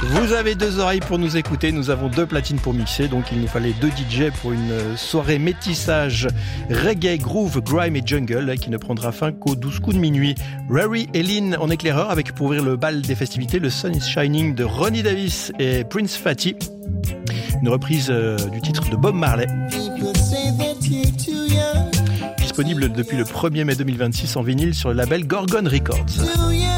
Vous avez 2 oreilles pour nous écouter, nous avons 2 platines pour mixer, donc il nous fallait 2 DJ pour une soirée métissage reggae, groove, grime et jungle qui ne prendra fin qu'aux 12 coups de minuit. Rary et Lynn en éclaireur avec pour ouvrir le bal des festivités le Sun is Shining de Ronnie Davis et Prince Fatty. Une reprise du titre de Bob Marley. Disponible depuis le 1er mai 2026 en vinyle sur le label Gorgon Records.